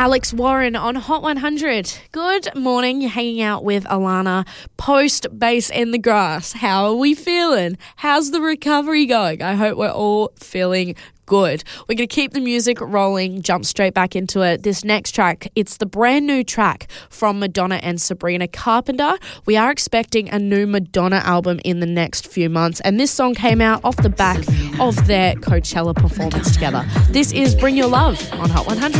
Alex Warren on Hot 100. Good morning. You're hanging out with Alana post Bass in the Grass. How are we feeling? How's the recovery going? I hope we're all feeling good. We're going to keep the music rolling, jump straight back into it. This next track, it's the brand new track from Madonna and Sabrina Carpenter. We are expecting a new Madonna album in the next few months, and this song came out off the back of their Coachella performance together. This is Bring Your Love on Hot 100.